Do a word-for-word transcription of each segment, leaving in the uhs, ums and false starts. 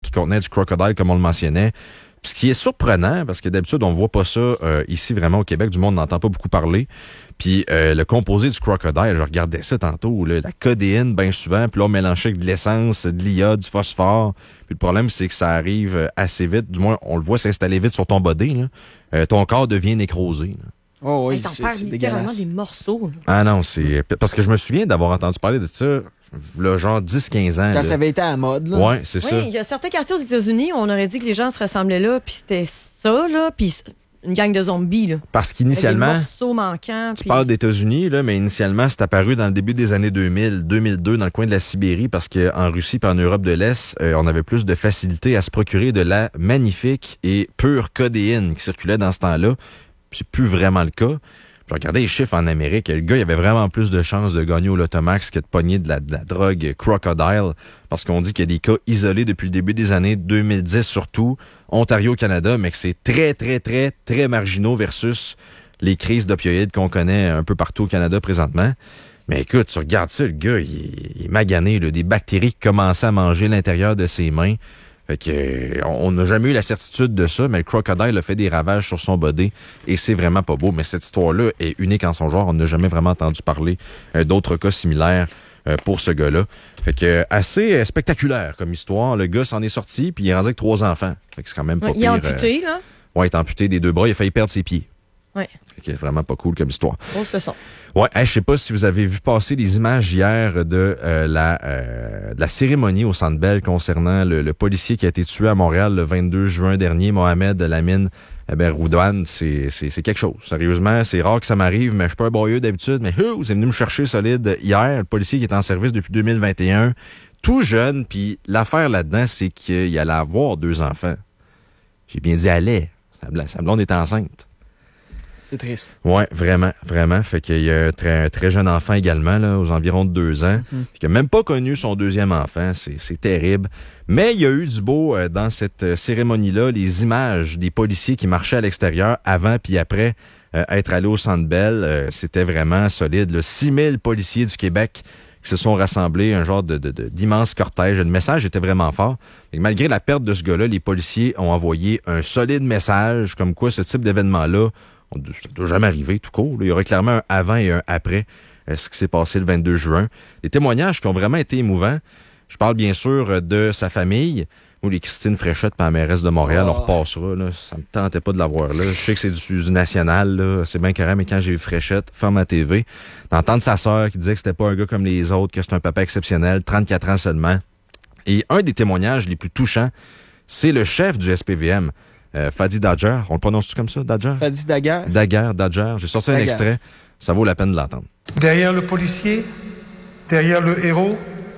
qui contenait du crocodile, comme on le mentionnait. Puis ce qui est surprenant, parce que d'habitude, on voit pas ça euh, ici vraiment au Québec, du monde n'entend pas beaucoup parler. Puis euh, le composé du crocodile, je regardais ça tantôt, là, la codéine, bien souvent, puis là, on mélangeait avec de l'essence, de l'iode, du phosphore. Puis le problème, c'est que ça arrive assez vite. Du moins, on le voit s'installer vite sur ton body. Là. Euh, ton corps devient nécrosé. Là. Oh oui, hey, t'en c'est, perds c'est littéralement dégueulasse. des morceaux. Là. Ah non, c'est... Parce que je me souviens d'avoir entendu parler de ça, là, genre dix quinze ans. Quand là. ça avait été à la mode. Là. Ouais, c'est Oui, ça. il y a certains quartiers aux États-Unis où on aurait dit que les gens se ressemblaient là, puis c'était ça, là, puis une gang de zombies, là. Parce qu'initialement... Avec des morceaux manquants. Tu puis... parles des États-Unis, là, mais initialement, c'est apparu dans le début des années deux mille, deux mille deux, dans le coin de la Sibérie, parce qu'en Russie et en Europe de l'Est, euh, on avait plus de facilité à se procurer de la magnifique et pure codéine qui circulait dans ce temps-là. C'est plus vraiment le cas. Je regardais les chiffres en Amérique. Le gars, il avait vraiment plus de chances de gagner au Lotomax que de pogner de la, de la drogue crocodile. Parce qu'on dit qu'il y a des cas isolés depuis le début des années deux mille dix, surtout, Ontario, Canada, mais que c'est très, très, très, très marginaux versus les crises d'opioïdes qu'on connaît un peu partout au Canada présentement. Mais écoute, tu regardes ça, le gars, il, il est magané, là, des bactéries qui commençaient à manger l'intérieur de ses mains. Fait que, euh, on n'a jamais eu la certitude de ça, mais le crocodile a fait des ravages sur son body et c'est vraiment pas beau. Mais cette histoire-là est unique en son genre. On n'a jamais vraiment entendu parler euh, d'autres cas similaires euh, pour ce gars-là. Fait que, euh, assez euh, spectaculaire comme histoire. Le gars s'en est sorti puis il est rendu avec trois enfants. Fait que c'est quand même pas Ouais, pire. il est amputé, euh, là. Ouais, il est amputé des deux bras. Il a failli perdre ses pieds. Oui. Fait que vraiment pas cool comme histoire. Grosse leçon. Ouais, hey, je sais pas si vous avez vu passer les images hier de euh, la euh, de la cérémonie au Centre Bell concernant le, le policier qui a été tué à Montréal le vingt-deux juin dernier, Mohamed Lamine Beroudoune. C'est, c'est, c'est quelque chose. Sérieusement, c'est rare que ça m'arrive, mais je suis pas un boyeux d'habitude. Mais euh, vous êtes venu me chercher solide hier. Le policier qui est en service depuis deux mille vingt et un, tout jeune. Puis l'affaire là-dedans, c'est qu'il allait avoir deux enfants. J'ai bien dit allait. Sa, sa blonde est enceinte. C'est triste. Ouais, vraiment, vraiment. Fait qu'il y a un très, un très jeune enfant également, là, aux environs de deux ans, mm-hmm. qui n'a même pas connu son deuxième enfant. C'est, c'est terrible. Mais il y a eu du beau euh, dans cette euh, cérémonie-là. Les images des policiers qui marchaient à l'extérieur avant puis après euh, être allés au Centre Bell, euh, c'était vraiment solide. Là. six mille policiers du Québec qui se sont rassemblés, un genre de, de, de, d'immense cortège. Le message était vraiment fort. Et malgré la perte de ce gars-là, les policiers ont envoyé un solide message comme quoi ce type d'événement-là, ça ne doit jamais arriver, tout court. Il y aurait clairement un avant et un après euh, ce qui s'est passé le vingt-deux juin. Les témoignages qui ont vraiment été émouvants. Je parle bien sûr de sa famille. Moi, les Christine Fréchette, par la mairesse de Montréal, oh. on repassera. Là. Ça me tentait pas de l'avoir là. Je sais que c'est du, du national, là. C'est bien carré, mais quand j'ai vu Fréchette, ferme ma T V, d'entendre sa sœur qui disait que c'était pas un gars comme les autres, que c'est un papa exceptionnel, trente-quatre ans seulement. Et un des témoignages les plus touchants, c'est le chef du S P V M. Euh, Fadi Dagher, on le prononce-tu comme ça, Dagher? Fadi Dagher. Dagher, Dagher. J'ai sorti Dagher. un extrait. Ça vaut la peine de l'entendre. Derrière le policier, derrière le héros,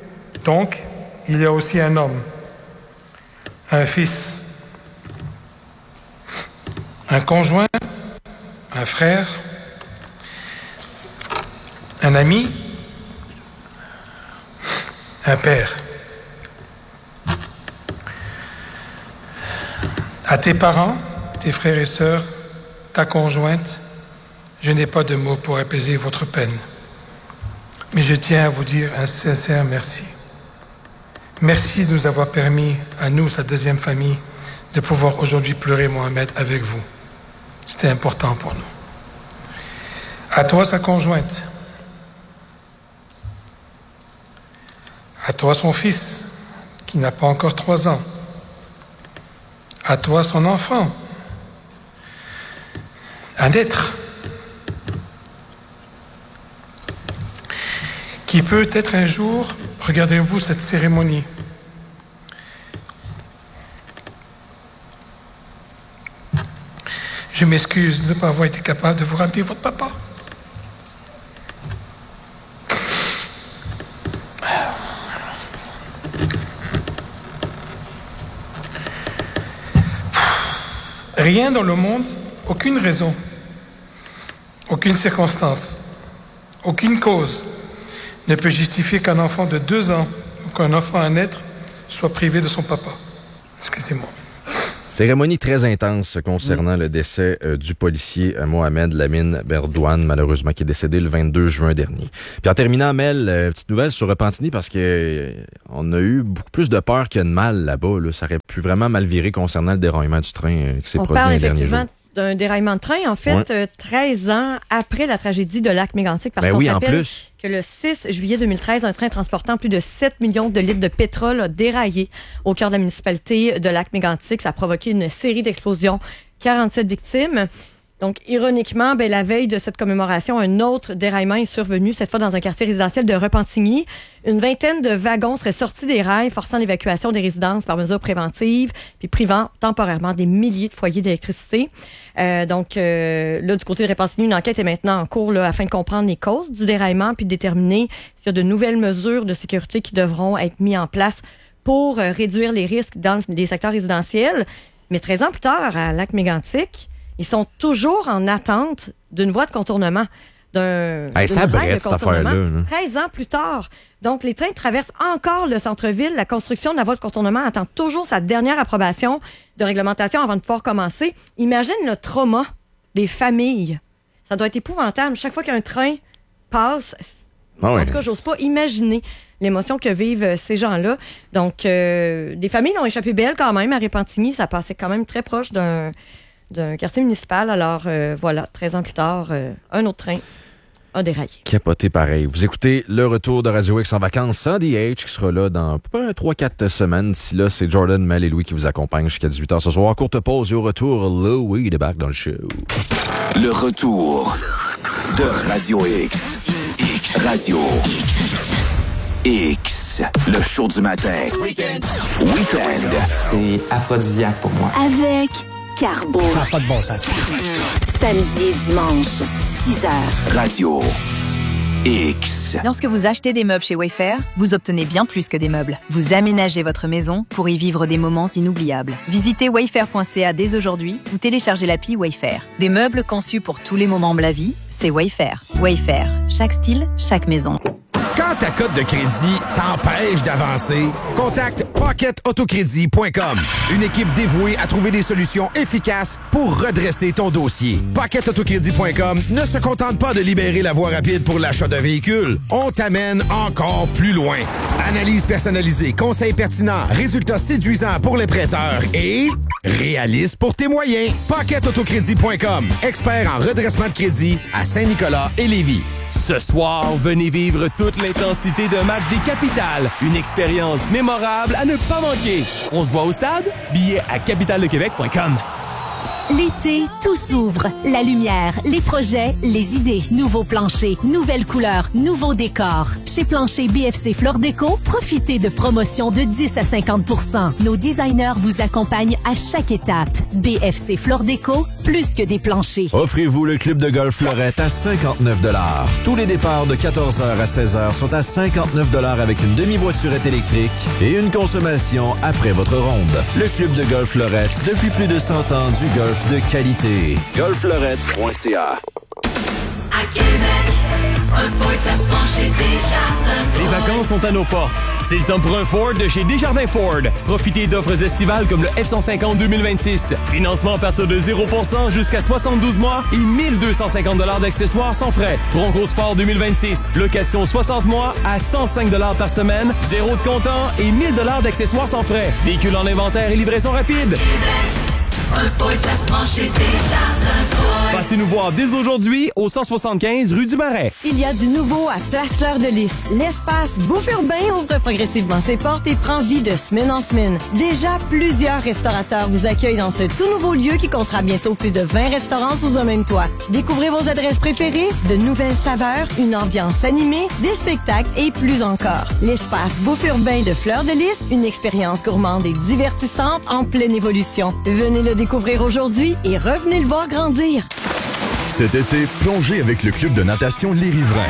donc, il y a aussi un homme, un fils, un conjoint, un frère, un ami, un père. À tes parents, tes frères et sœurs, ta conjointe, je n'ai pas de mots pour apaiser votre peine. Mais je tiens à vous dire un sincère merci. Merci de nous avoir permis, à nous, sa deuxième famille, de pouvoir aujourd'hui pleurer Mohamed avec vous. C'était important pour nous. À toi, sa conjointe. À toi, son fils, qui n'a pas encore trois ans. À toi, son enfant. Un être qui peut être un jour, regardez-vous cette cérémonie, je m'excuse de ne pas avoir été capable de vous ramener votre papa. Rien dans le monde, aucune raison, aucune circonstance, aucune cause ne peut justifier qu'un enfant de deux ans ou qu'un enfant à naître soit privé de son papa. Excusez-moi. Cérémonie très intense concernant mmh. le décès euh, du policier euh, Mohamed Lamine Berdouane, malheureusement, qui est décédé le vingt-deux juin dernier. Puis en terminant, Mel, euh, petite nouvelle sur Repentigny, parce que euh, on a eu beaucoup plus de peur qu'il y a de mal là-bas. Là. Ça aurait pu vraiment mal virer concernant le déraillement du train euh, qui s'est on produit parle les derniers jours. D'un déraillement de train, en fait, ouais. euh, treize ans après la tragédie de Lac-Mégantic. Parce ben qu'on oui, rappelle en plus. que le six juillet deux mille treize, un train transportant plus de sept millions de litres de pétrole a déraillé au cœur de la municipalité de Lac-Mégantic. Ça a provoqué une série d'explosions, quarante-sept victimes. Donc, ironiquement, ben, la veille de cette commémoration, un autre déraillement est survenu, cette fois dans un quartier résidentiel de Repentigny. Une vingtaine de wagons seraient sortis des rails, forçant l'évacuation des résidences par mesure préventive, puis privant temporairement des milliers de foyers d'électricité. Euh, donc, euh, là, du côté de Repentigny, une enquête est maintenant en cours là, afin de comprendre les causes du déraillement, puis de déterminer s'il y a de nouvelles mesures de sécurité qui devront être mises en place pour euh, réduire les risques dans les secteurs résidentiels. Mais treize ans plus tard, à Lac-Mégantic, ils sont toujours en attente d'une voie de contournement, d'un hey, ça brette, cette affaire-là. Là. treize ans plus tard. Donc, les trains traversent encore le centre-ville. La construction de la voie de contournement attend toujours sa dernière approbation de réglementation avant de pouvoir commencer. Imagine le trauma des familles. Ça doit être épouvantable. Chaque fois qu'un train passe, ah ouais. en tout cas, j'ose pas imaginer l'émotion que vivent ces gens-là. Donc, euh, des familles ont échappé belles quand même à Repentigny. Ça passait quand même très proche d'un... d'un quartier municipal. Alors, euh, voilà, treize ans plus tard, euh, un autre train a déraillé. Capoté pareil. Vous écoutez le retour de Radio X en vacances sans D H qui sera là dans trois quatre semaines. D'ici là, c'est Jordan, Mel et Louis qui vous accompagnent jusqu'à dix-huit heures ce soir. Courte pause et au retour, Louis débarque dans le show. Le retour de Radio X. Radio X. Le show du matin. Weekend. Weekend. C'est aphrodisiaque pour moi. Avec Carbo. Ça n'a pas de bon sens. Samedi et dimanche, six heures. Radio X. Lorsque vous achetez des meubles chez Wayfair, vous obtenez bien plus que des meubles. Vous aménagez votre maison pour y vivre des moments inoubliables. Visitez wayfair point c a dès aujourd'hui ou téléchargez l'appli Wayfair. Des meubles conçus pour tous les moments de la vie, c'est Wayfair. Wayfair. Chaque style, chaque maison. Quand ta cote de crédit t'empêche d'avancer, contacte pocket autocrédit point com. Une équipe dévouée à trouver des solutions efficaces pour redresser ton dossier. pocket autocrédit point com ne se contente pas de libérer la voie rapide pour l'achat d'un véhicule. On t'amène encore plus loin. Analyse personnalisée, conseils pertinents, résultats séduisants pour les prêteurs et réaliste pour tes moyens. pocket autocrédit point com. Expert en redressement de crédit à Saint-Nicolas et Lévis. Ce soir, venez vivre toute l'intensité d'un match des capitales. Une expérience mémorable à ne pas manquer. On se voit au stade? Billets à capital de québec point com. L'été, tout s'ouvre. La lumière, les projets, les idées. Nouveaux planchers, nouvelles couleurs, nouveaux décors. Chez Plancher B F C Fleur Déco, profitez de promotions de dix à cinquante pour cent. Nos designers vous accompagnent à chaque étape. B F C Fleur Déco, plus que des planchers. Offrez-vous le club de golf Fleurette à cinquante-neuf dollars. Tous les départs de quatorze heures à seize heures sont à cinquante-neuf dollars avec une demi-voiturette électrique et une consommation après votre ronde. Le club de golf Fleurette, depuis plus de cent ans, du golf de qualité. golf fleurette point c a. À Québec, un Ford, ça se penche chez Desjardins Ford. Les vacances sont à nos portes. C'est le temps pour un Ford de chez Desjardins Ford. Profitez d'offres estivales comme le F cent cinquante deux mille vingt-six. Financement à partir de zéro pour cent jusqu'à soixante-douze mois et mille deux cent cinquante dollars d'accessoires sans frais. Bronco Sport deux mille vingt-six. Location soixante mois à cent cinq dollars par semaine. Zéro de comptant et mille dollars d'accessoires sans frais. Véhicule en inventaire et livraison rapide. Un Ford, ça se penche chez Desjardins Ford. Passez nous voir dès aujourd'hui au cent soixante-quinze rue du Marais. Il y a du nouveau à Place Fleur de Lys. L'espace Bouffe Urbain ouvre progressivement ses portes et prend vie de semaine en semaine. Déjà, plusieurs restaurateurs vous accueillent dans ce tout nouveau lieu qui comptera bientôt plus de vingt restaurants sous un même toit. Découvrez vos adresses préférées, de nouvelles saveurs, une ambiance animée, des spectacles et plus encore. L'espace Bouffe Urbain de Fleur de Lys, une expérience gourmande et divertissante en pleine évolution. Venez le découvrir aujourd'hui et revenez le voir grandir. Cet été, plongez avec le club de natation Les Riverains.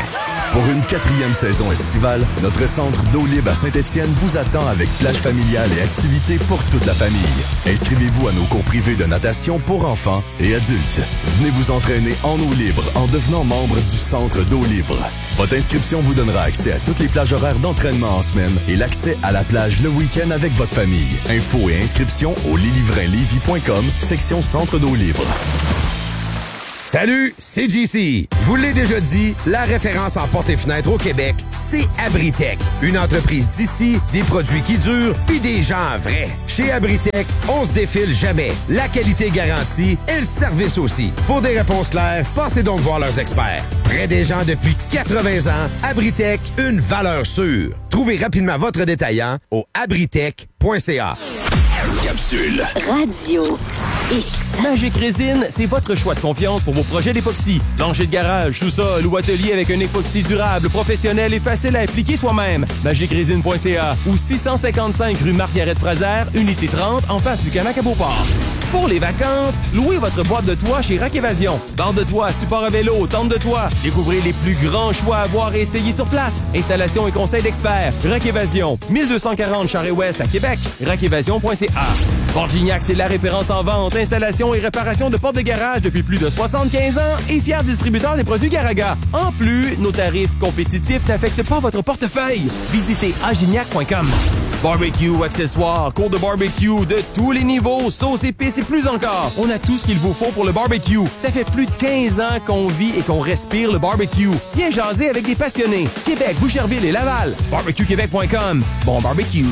Pour une quatrième saison estivale, notre centre d'eau libre à Saint-Étienne vous attend avec plage familiale et activités pour toute la famille. Inscrivez-vous à nos cours privés de natation pour enfants et adultes. Venez vous entraîner en eau libre en devenant membre du centre d'eau libre. Votre inscription vous donnera accès à toutes les plages horaires d'entraînement en semaine et l'accès à la plage le week-end avec votre famille. Infos et inscriptions au lilivrin lévis point com, section centre d'eau libre. Salut, c'est J C. Je vous l'ai déjà dit, la référence en portes et fenêtres au Québec, c'est Abritech. Une entreprise d'ici, des produits qui durent, puis des gens vrais. Chez Abritech, on se défile jamais. La qualité garantie et le service aussi. Pour des réponses claires, passez donc voir leurs experts. Près des gens depuis quatre-vingts ans, Abritech, une valeur sûre. Trouvez rapidement votre détaillant au abritech point c a. Capsule. Radio X. Magic Résine, c'est votre choix de confiance pour vos projets d'époxy. Plancher de garage, sous-sol ou atelier avec un époxy durable, professionnel et facile à appliquer soi-même. magic résine point c a ou six cent cinquante-cinq rue Marguerite-Fraser, unité trente, en face du Canac à Beauport. Pour les vacances, louez votre boîte de toit chez Rack Évasion. Barre de toit, support à vélo, tente de toit. Découvrez les plus grands choix à voir et essayer sur place. Installation et conseil d'experts. Rack Évasion, mille deux cent quarante Charest-Ouest à Québec. rack évasion point c a. Porte-Gignac, c'est la référence en vente, installation et réparation de portes de garage depuis plus de soixante-quinze ans et fier distributeur des produits Garaga. En plus, nos tarifs compétitifs n'affectent pas votre portefeuille. Visitez agignac point com. Barbecue, accessoires, cours de barbecue de tous les niveaux, sauce, épices et plus encore. On a tout ce qu'il vous faut pour le barbecue. Ça fait plus de quinze ans qu'on vit et qu'on respire le barbecue. Viens jaser avec des passionnés. Québec, Boucherville et Laval. barbecue québec point com. Bon barbecue.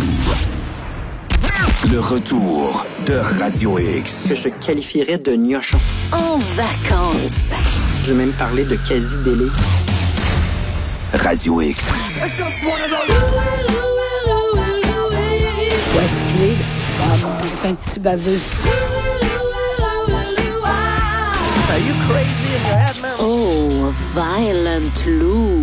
Le retour de Radio X. Que je qualifierais de gnochon. En vacances. Je vais même parler de quasi-délai. Radio X. Où est-ce qu'il est, le petit baveux? Un petit baveux. Are you crazy in your head, man? Oh, Violent Lou.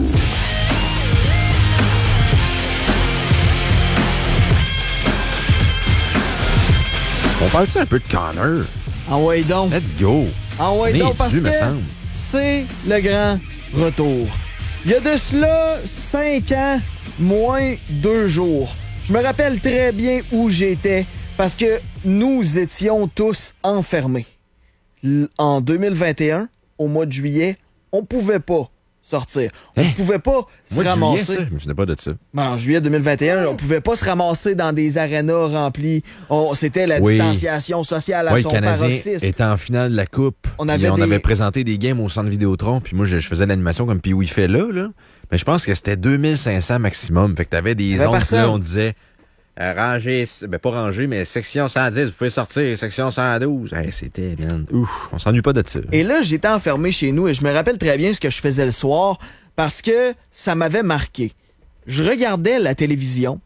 On parle-tu un peu de Connor? Ah ouais donc. Let's go. Ah ouais On donc, est parce dû, me que semble. c'est le grand retour. Il y a de cela cinq ans, moins deux jours. Je me rappelle très bien où j'étais parce que nous étions tous enfermés. L- En deux mille vingt et un, au mois de juillet, on pouvait pas sortir. On Hein? pouvait pas se Moi, de ramasser. juillet, ça, je me souvenais pas de ça. Ben, en juillet deux mille vingt et un, on pouvait pas se ramasser dans des arénas remplis. On- C'était la Oui. distanciation sociale à Ouais, son le Canadien paroxysme. était en finale de la Coupe. On On, avait avait, on des- avait présenté des games au centre Vidéotron, puis moi, je, je faisais l'animation comme Pee-Wee fait là, là. Mais je pense que c'était deux mille cinq cents maximum. Fait que t'avais des Il y avait ondes, personne. là, on disait, euh, rangée, ben pas rangée, mais section cent dix, vous pouvez sortir, section cent douze. Hey, c'était, man, ouf, on s'ennuie pas de ça. Et là, j'étais enfermé chez nous et je me rappelle très bien ce que je faisais le soir parce que ça m'avait marqué. Je regardais la télévision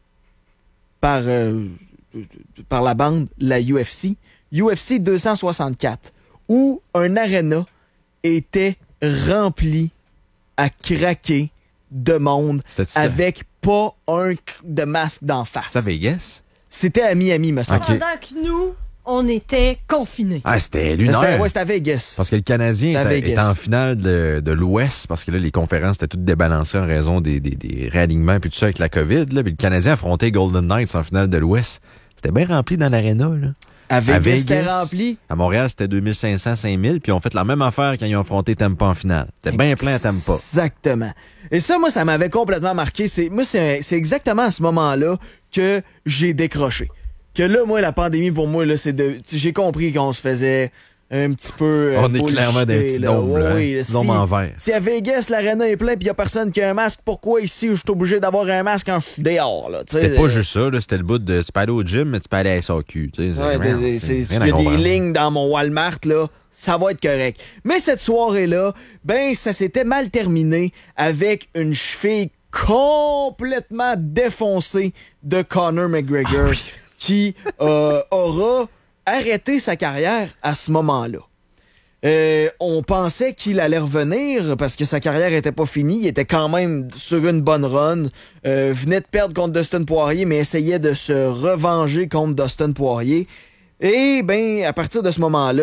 par, euh, par la bande, la U F C, U F C deux cent soixante-quatre, où un aréna était rempli à craquer de monde C'était-tu ça? avec pas un c- de masque d'en face. C'est à Vegas? C'était à Miami, me semble. Ok. Pendant que nous, on était confinés. Ah, c'était C'était lunaire. ouais, c'était à Vegas. Parce que le Canadien À était, Vegas. était en finale de, de l'Ouest, parce que là, les conférences étaient toutes débalancées en raison des, des, des réalignements et tout ça avec la COVID. Là. Puis le Canadien affrontait Golden Knights en finale de l'Ouest. C'était bien rempli dans l'aréna. Là. À Vegas, À Vegas, c'était rempli. À Montréal, c'était deux mille cinq cents, cinq mille. Puis ils ont fait la même affaire quand ils ont affronté Tampa en finale. C'était bien plein à Tampa. Exactement. Et ça, moi, ça m'avait complètement marqué. C'est, moi, c'est, c'est exactement à ce moment-là que j'ai décroché. Que là, moi, la pandémie, pour moi, là, c'est de. J'ai compris qu'on se faisait un petit peu. euh, On est bullshiter, clairement d'un petit là. dôme, là, hein? Oui, Petit si- dôme en verre. Si à Vegas, l'aréna est plein puis y a personne qui a un masque, pourquoi ici, je suis obligé d'avoir un masque quand je suis dehors, là? Tu sais, C'était pas euh, juste ça. Là. C'était le bout de... Tu peux aller au gym, mais tu peux aller à la S A Q. Tu sais, c'est Ouais, rien, des- c'est c'est- rien il y à a des comprendre. lignes dans mon Walmart, là, ça va être correct. Mais cette soirée-là, ben, ça s'était mal terminé avec une cheville complètement défoncée de Conor McGregor qui euh, aura arrêté sa carrière à ce moment-là. Euh, on pensait qu'il allait revenir parce que sa carrière était pas finie. Il était quand même sur une bonne run. Euh, venait de perdre contre Dustin Poirier, mais essayait de se revenger contre Dustin Poirier. Et ben, à partir de ce moment-là,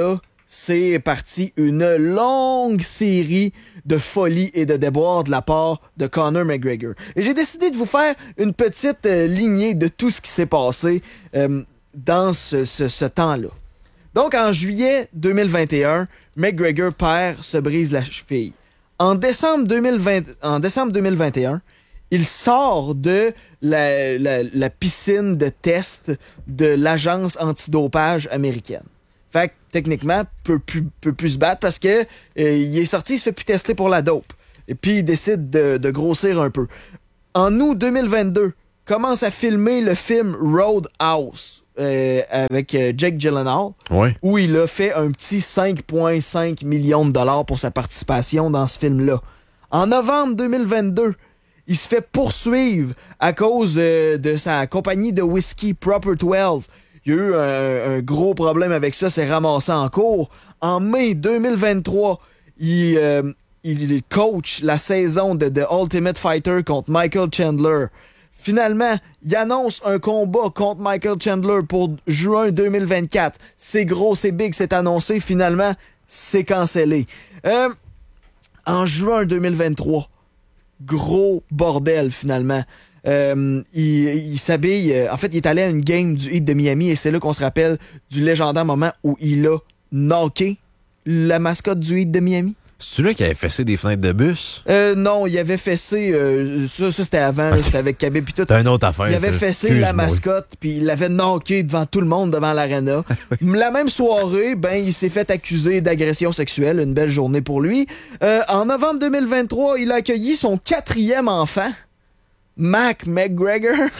c'est parti une longue série de folie et de déboires de la part de Conor McGregor. Et j'ai décidé de vous faire une petite euh, lignée de tout ce qui s'est passé euh, dans ce, ce, ce temps-là. Donc, en juillet deux mille vingt et un, McGregor perd, se brise la cheville. En décembre deux mille vingt, en décembre deux mille vingt et un, il sort de la, la, la piscine de test de l'agence antidopage américaine. Fait que, techniquement, peut plus, peut plus se battre parce que euh, il est sorti, il se fait plus tester pour la dope. Et puis, il décide de, de grossir un peu. En août deux mille vingt-deux, commence à filmer le film Roadhouse euh, avec euh, Jake Gyllenhaal, ouais. où il a fait un petit cinq virgule cinq millions de dollars pour sa participation dans ce film-là. En novembre deux mille vingt-deux, il se fait poursuivre à cause euh, de sa compagnie de whisky Proper douze. Il y a eu un, un gros problème avec ça, c'est ramassé en cours. En mai deux mille vingt-trois, il, euh, il coach la saison de The Ultimate Fighter contre Michael Chandler. Finalement, il annonce un combat contre Michael Chandler pour juin deux mille vingt-quatre. C'est gros, c'est big, c'est annoncé. Finalement, c'est cancellé. Euh, en juin deux mille vingt-trois, gros bordel finalement. Euh, il, il s'habille... Euh, en fait, il est allé à une game du Heat de Miami et c'est là qu'on se rappelle du légendaire moment où il a knocké la mascotte du Heat de Miami. C'est celui-là qui avait fessé des fenêtres de bus? Euh, non, il avait fessé... Euh, ça, ça, c'était avant, là, c'était avec Khabib pis tout. T'as une autre affaire, Il avait ça. fessé Excuse-moi. la mascotte puis il l'avait knocké devant tout le monde devant l'arena. La même soirée, ben, il s'est fait accuser d'agression sexuelle. Une belle journée pour lui. Euh, en novembre deux mille vingt-trois, il a accueilli son quatrième enfant, Mac McGregor.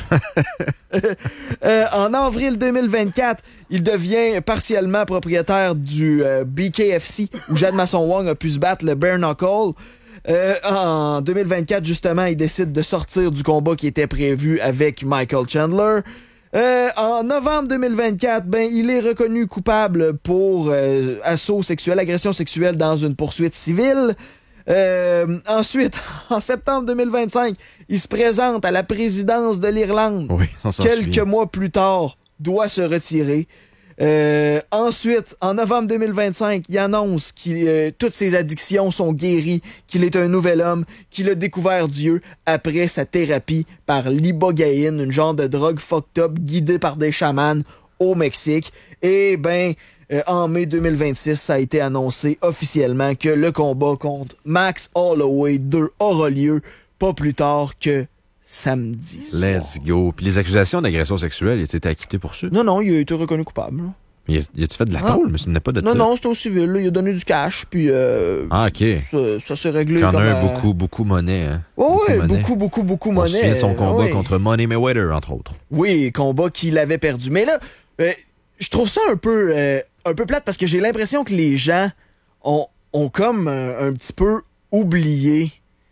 euh, en avril deux mille vingt-quatre, il devient partiellement propriétaire du euh, B K F C où Jade Masson-Wong a pu se battre le bare knuckle. Euh, en deux mille vingt-quatre, justement, il décide de sortir du combat qui était prévu avec Michael Chandler. Euh, en novembre deux mille vingt-quatre, ben, il est reconnu coupable pour euh, assaut sexuel, agression sexuelle dans une poursuite civile. Euh, ensuite, en septembre deux mille vingt-cinq, il se présente à la présidence de l'Irlande. Oui, on s'en Quelques souvient. mois plus tard, doit se retirer. Euh, ensuite, en novembre deux mille vingt-cinq, il annonce que euh, toutes ses addictions sont guéries, qu'il est un nouvel homme, qu'il a découvert Dieu après sa thérapie par l'ibogaïne, une genre de drogue fucked up guidée par des chamans au Mexique. Et ben... Euh, en mai deux mille vingt-six, ça a été annoncé officiellement que le combat contre Max Holloway deux aura lieu pas plus tard que samedi soir. Let's go. Puis les accusations d'agression sexuelle, il a été acquitté pour ça? Non, non, il a été reconnu coupable. Là. Il a, il a-tu fait de la Ah. tôle, mais ce n'est pas de Non, ça? non, c'était au civil. Là. Il a donné du cash, puis euh, Ah, OK. ça, ça s'est réglé Il y en comme... a un euh, beaucoup, beaucoup monnaie. Hein? Oh, oui, monnaie. beaucoup, beaucoup, beaucoup On monnaie. se souvient de son combat Oui. contre Money Mayweather, entre autres. Oui, combat qu'il avait perdu. Mais là, euh, je trouve ça un peu, euh, un peu plate parce que j'ai l'impression que les gens ont, ont comme euh, un petit peu oublié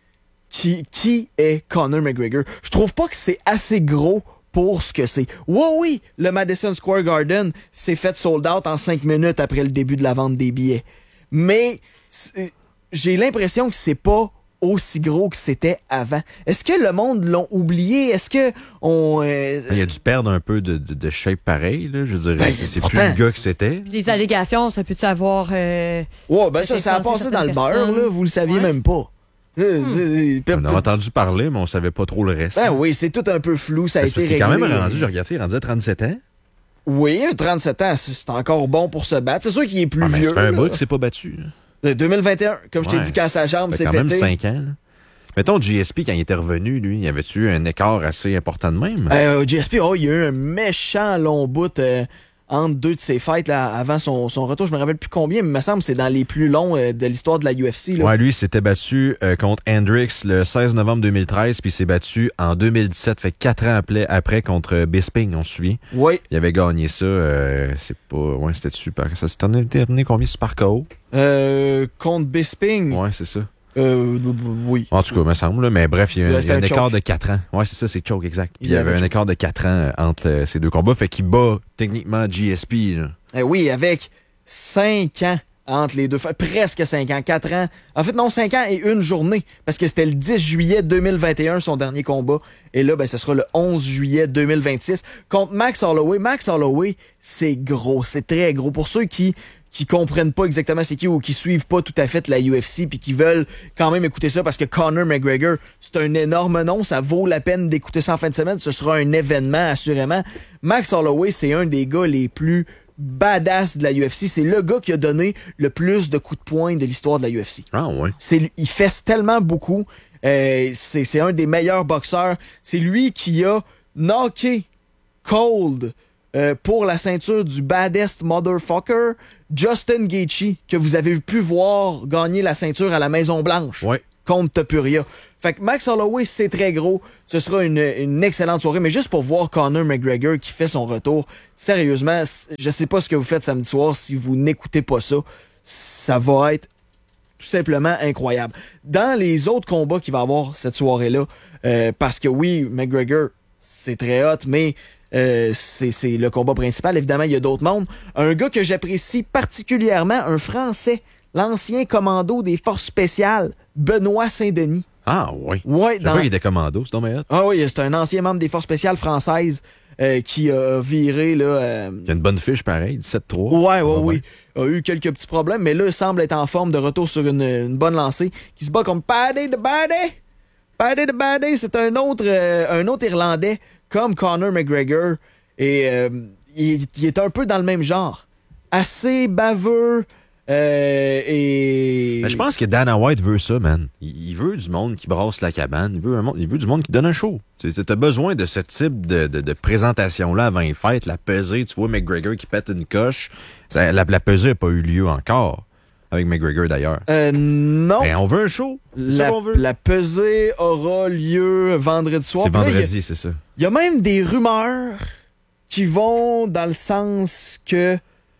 qui, qui est Conor McGregor. Je trouve pas que c'est assez gros pour ce que c'est. Oui, oui, le Madison Square Garden s'est fait sold out en cinq minutes après le début de la vente des billets. Mais c'est- j'ai l'impression que c'est pas aussi gros que c'était avant. Est-ce que le monde l'ont oublié? Est-ce que on... euh, Il a dû perdre un peu de, de, de shape pareil, là. Je dirais, Ben, c'est, c'est pourtant. plus le gars que c'était. Les allégations, ça peut-tu avoir... Euh, Ouais, ben ça, peut-être ça a influencé passé dans le certaines beurre, personnes? là. Vous le saviez même pas. Euh, euh, On a entendu parler, mais on savait pas trop le reste. Ben oui, c'est tout un peu flou, ça a Parce été qu'il est réglé. quand même rendu, je regardais, il est rendu à trente-sept ans. Oui, trente-sept ans, c'est c'est encore bon pour se battre. C'est sûr qu'il est plus Ah, mais vieux. ça fait un là. bout qu'il s'est pas battu. là. De deux mille vingt et un, comme je t'ai Ouais, dit, quand sa jambe ça s'est fait quand même pétée. cinq ans. Là. Mettons, G S P, quand il était revenu, lui, y avait-tu un écart assez important de même? Euh, G S P, oh, il y a eu un méchant long bout euh, entre deux de ses fights là, avant son, son retour. Je me rappelle plus combien, mais il me semble que c'est dans les plus longs euh, de l'histoire de la U F C. Là. Ouais, lui, il s'était battu euh, contre Hendricks le seize novembre deux mille treize, puis il s'est battu en deux mille dix-sept, fait quatre ans après, après contre Bisping, on se souvient. Oui. Il avait gagné ça, euh, c'est pas... Ouais, c'était super. Ça s'est terminé combien sur par K O? Euh, contre Bisping. Ouais, c'est ça. Euh, oui. En tout cas, il me semble, là, mais bref, il y a, Là, un- il y a c'était un un écart choke. de quatre ans. Ouais, c'est ça, c'est choke, exact. Puis Il il y avait avait un choke. écart de quatre ans euh, entre euh, ces deux combats, fait qu'il bat techniquement G S P, là. Eh oui, avec cinq ans entre les deux. Presque cinq ans, quatre ans. En fait, non, cinq ans et une journée. Parce que c'était le dix juillet deux mille vingt et un, son dernier combat. Et là, ben, ce sera le onze juillet deux mille vingt-six contre Max Holloway. Max Holloway, c'est gros, c'est très gros. Pour ceux qui qui comprennent pas exactement c'est qui ou qui suivent pas tout à fait la U F C puis qui veulent quand même écouter ça parce que Conor McGregor, c'est un énorme nom, ça vaut la peine d'écouter ça en fin de semaine, ce sera un événement assurément. Max Holloway, c'est un des gars les plus badass de la U F C, c'est le gars qui a donné le plus de coups de poing de l'histoire de la U F C. Ah ouais. C'est il fesse tellement beaucoup, euh, c'est c'est un des meilleurs boxeurs, c'est lui qui a knocké cold euh, pour la ceinture du baddest motherfucker Justin Gaethje, que vous avez pu voir gagner la ceinture à la Maison-Blanche ouais. contre Topuria. Fait que Max Holloway, c'est très gros. Ce sera une, une excellente soirée. Mais juste pour voir Conor McGregor qui fait son retour, sérieusement, je sais pas ce que vous faites samedi soir si vous n'écoutez pas ça. Ça va être tout simplement incroyable. Dans les autres combats qu'il va y avoir cette soirée-là, euh, parce que oui, McGregor, c'est très hot, mais... Euh, c'est, c'est le combat principal. Évidemment, il y a d'autres mondes. Un gars que j'apprécie particulièrement, un Français, l'ancien commando des forces spéciales, Benoît Saint-Denis. Ah oui. Ouais, Je dans... sais pas qu'il était commando, c'est dommage. Ah oui, c'est un ancien membre des forces spéciales françaises euh, qui a viré là. Euh... Il a une bonne fiche pareil, dix-sept trois. Ouais, ouais, ouais, oui. A eu quelques petits problèmes, mais là, il semble être en forme de retour sur une, une bonne lancée. Qui se bat comme Paddy the Baddy. Paddy the Baddy, c'est un autre, euh, un autre Irlandais comme Conor McGregor, et euh, il, il est un peu dans le même genre. Assez baveux, euh, et... Mais je pense que Dana White veut ça, man. Il, il veut du monde qui brasse la cabane, il veut, un monde, il veut du monde qui donne un show. T'as besoin de ce type de, de, de présentation-là avant les fêtes, la pesée, tu vois McGregor qui pète une coche, ça, la, la pesée n'a pas eu lieu encore. Avec McGregor, d'ailleurs. Euh, non. Ben, on veut un show. C'est la, ça qu'on veut. La pesée aura lieu vendredi soir. C'est vendredi, là, c'est ça. Il y a même des rumeurs qui vont dans le sens que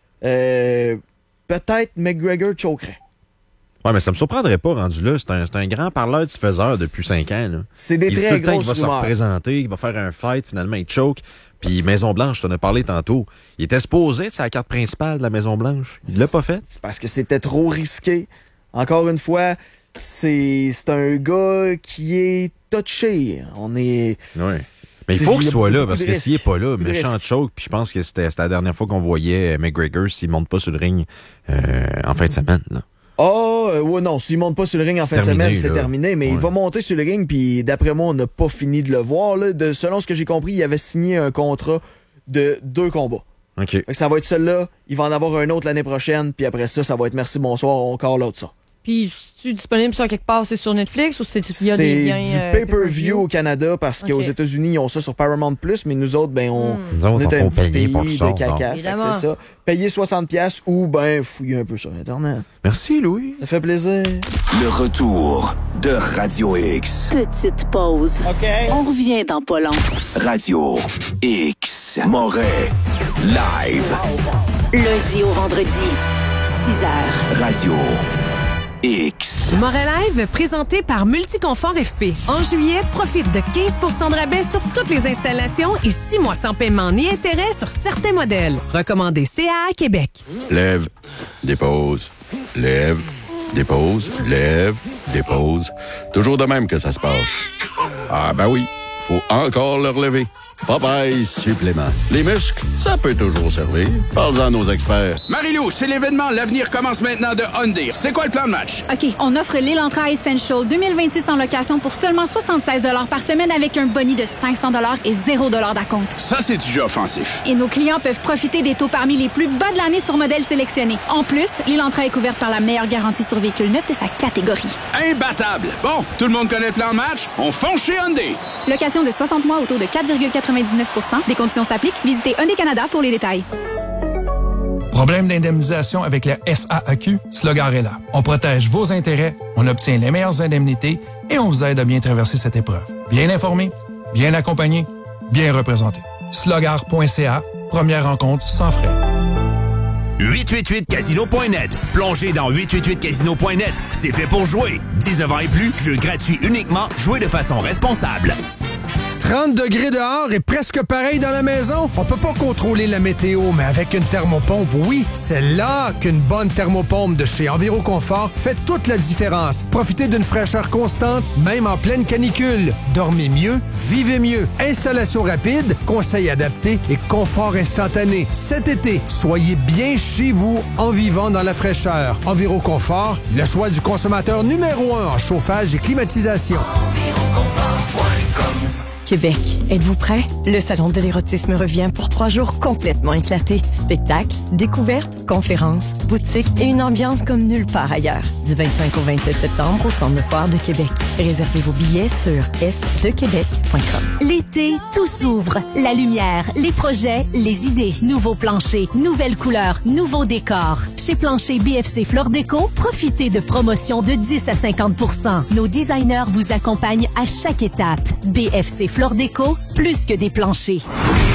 euh, peut-être McGregor choquerait. Ouais, mais ça me surprendrait pas, rendu là. C'est un, c'est un grand parleur diffuseur depuis cinq ans. Là. C'est des il très tout le temps grosses qu'il va rumeurs. se représenter, qu'il va faire un fight, finalement, il choke. Puis Maison-Blanche, je t'en ai parlé tantôt. Il était supposé être sa carte principale de la Maison-Blanche. Il l'a pas fait. C'est parce que c'était trop risqué. Encore une fois, c'est, c'est un gars qui est touché. On est... Ouais. Mais il faut C'est- qu'il il y a soit là, beaucoup parce de que risques. s'il est pas là, Beaucoup de méchant risques. choke, puis je pense que c'était, c'était la dernière fois qu'on voyait McGregor s'il monte pas sur le ring euh, en fin de semaine. Là. Ah, euh, ouais, non, s'il monte pas sur le ring en C'est fin de terminé, semaine, c'est là. terminé, mais Ouais. il va monter sur le ring, puis d'après moi, on n'a pas fini de le voir. Là. De, selon ce que j'ai compris, il avait signé un contrat de deux combats. OK. Fait que ça va être celui-là, il va en avoir un autre l'année prochaine, puis après ça, ça va être merci, bonsoir, encore l'autre ça. Puis, c'est disponible sur quelque part, c'est sur Netflix ou c'est il y a C'est des liens du euh, pay-per-view au Canada parce Ok. qu'aux États-Unis, ils ont ça sur Paramount Plus, mais nous autres, ben, on, Hmm. Nous autres, on est on un faut petit payer pays pour ça, de caca. bon. Fait que Évidemment. c'est ça. Payer soixante piastres ou, ben, fouiller un peu sur Internet. Merci, Louis. Ça fait plaisir. Le retour de Radio X. Petite pause. OK. On revient dans pas long. Radio X. Moret. Live. Lundi au vendredi, six heures. Radio X. Moret Live, présenté par Multiconfort F P. En juillet, profite de quinze pour cent de rabais sur toutes les installations et six mois sans paiement ni intérêt sur certains modèles. Recommandé C A A Québec. Lève, dépose, lève, dépose, lève, dépose. Toujours de même que ça se passe. Ah ben oui, faut encore le relever. Popeye supplément. Les muscles, ça peut toujours servir. Parle-en à nos experts. Marie-Lou, c'est l'événement L'avenir commence maintenant de Hyundai. C'est quoi le plan de match? OK, on offre l'Elantra Essential deux mille vingt-six en location pour seulement soixante-seize dollars par semaine avec un boni de cinq cents dollars et zéro dollars d'acompte. Ça, c'est du jeu offensif. Et nos clients peuvent profiter des taux parmi les plus bas de l'année sur modèles sélectionnés. En plus, l'Elantra est couverte par la meilleure garantie sur véhicule neuf de sa catégorie. Imbattable. Bon, tout le monde connaît le plan de match? On fonce chez Hyundai. Location de soixante mois au taux de quatre virgule quatre-vingt-dix-neuf pour cent. Des conditions s'appliquent. Visitez Hyundai Canada pour les détails. Problème d'indemnisation avec la S A A Q? Slogar est là. On protège vos intérêts, on obtient les meilleures indemnités et on vous aide à bien traverser cette épreuve. Bien informé, bien accompagné, bien représenté. slogar point c a, première rencontre sans frais. huit cent quatre-vingt-huit casino point net. Plongez dans huit cent quatre-vingt-huit casino point net. C'est fait pour jouer. dix-neuf ans et plus, jeu gratuit uniquement, jouez de façon responsable. trente degrés dehors et presque pareil dans la maison? On peut pas contrôler la météo, mais avec une thermopompe, oui, c'est là qu'une bonne thermopompe de chez Enviroconfort fait toute la différence. Profitez d'une fraîcheur constante, même en pleine canicule. Dormez mieux, vivez mieux. Installation rapide, conseils adaptés et confort instantané. Cet été, soyez bien chez vous en vivant dans la fraîcheur. Enviroconfort, le choix du consommateur numéro un en chauffage et climatisation. Québec, êtes-vous prêt? Le Salon de l'érotisme revient pour trois jours complètement éclatés. Spectacles, découvertes, conférences, boutiques et une ambiance comme nulle part ailleurs. Du vingt-cinq au vingt-sept septembre au Centre de foire de Québec. Réservez vos billets sur s de québec point com. L'été, tout s'ouvre. La lumière, les projets, les idées. Nouveaux planchers, nouvelles couleurs, nouveaux décors. Chez Plancher B F C Flore Déco, profitez de promotions de dix à cinquante pour cent. Nos designers vous accompagnent à chaque étape. B F C Flore Déco, plus que des planchers.